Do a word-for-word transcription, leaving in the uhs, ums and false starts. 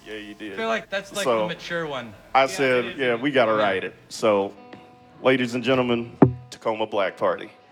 Yeah, you did. I feel like that's like So, the mature one. I said, yeah, we got to write it. So, ladies and gentlemen, Tacoma Black Party.